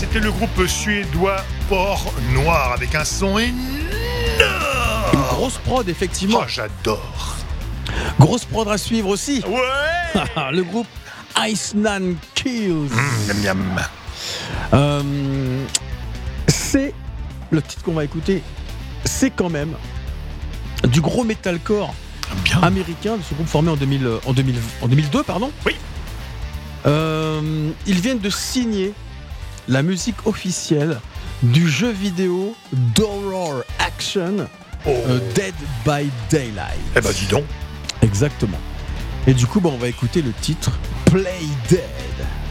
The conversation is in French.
c'était le groupe suédois Port Noir avec un son énorme. Une grosse prod, effectivement. Oh, j'adore. Grosse prod à suivre aussi. Ouais. Le groupe Iceland Kills. Miam miam. C'est le titre qu'on va écouter. C'est quand même du gros metalcore Bien. américain de ce groupe formé en 2002, pardon. Oui. Ils viennent de signer la musique officielle du jeu vidéo d'horror action Dead by Daylight. Eh ben dis donc. Exactement. Et du coup, on va écouter le titre Play Dead.